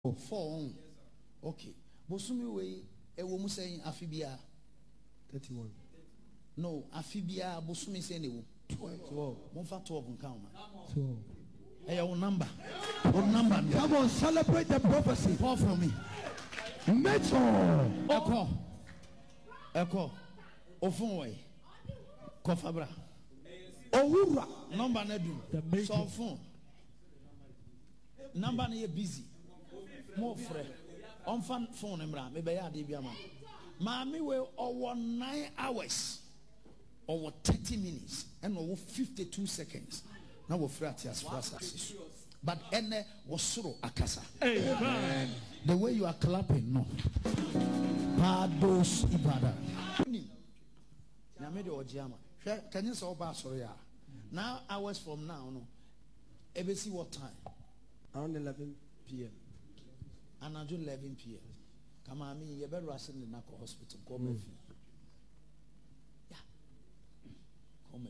4. Okay. Bosumi we ewo mu saying afibia 31. No, afibia bosumi say newo 12. Monfa 12 nkan ma. 12. Hey, your number. What number? Come on, celebrate the prophecy. Call from me. Metro. Echo. Ofun way. Kofabra. Owura. Number na do. So phone. Number na busy. More fresh. On phone emra. Me be ya de bia ma. Maami we over 9 hours. Over 30 minutes and over 52 seconds. Now we're free at yes, but ene was soro akasa. Amen. The way you are clapping, no. Pados ibada. Can you say about sorry? Now hours from now, no. ABC what time? Around 11 p.m. And I do 11 p.m. Come on, me. You better rush in the Nako hospital. Come yeah. Come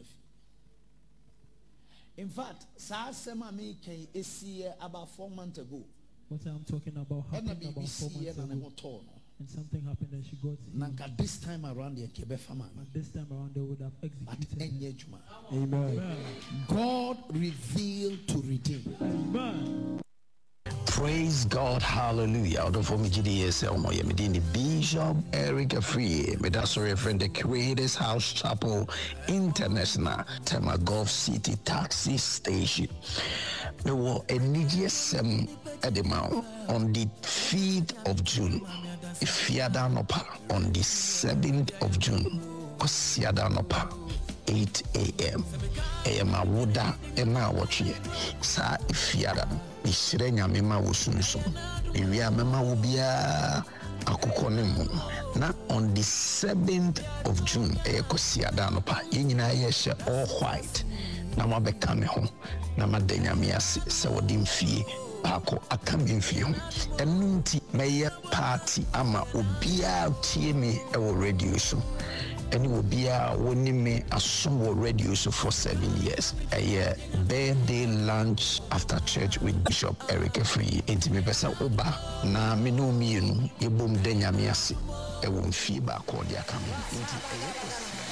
in fact, Sasema me came about 4 months ago. What I'm talking about happened about 4 months ago. And something happened and she got sick. This time around the Kebefama. This time around they would have executed. Amen. God revealed to redeem. Amen. Praise God, hallelujah. Although for me, the Bishop Eric Free, that's a friend, the Creators House Chapel International, Tema Gulf City Taxi Station. There were a needious at the mount on the 5th of June. Fiadanopa on the 7th of June. Kosiadanopa. 8 a.m. Ema woda ena watchie sa ifiada isire nyame ma wosunso ewia mema wo bia akukọ ne mu na on the 7th of June ekosiada no pa yenyina ye all white na mabeka me ho na madanyame ase se wodi mfie baako aka me mfie ho enu nti meye party ama obia tie me e wo radio so and will be one me a song radio so for 7 years. A birthday lunch after church with Bishop Eric Free. Intimate pesa oba na minu mienu yebum denya miasi. E won fi ba ko dia kam.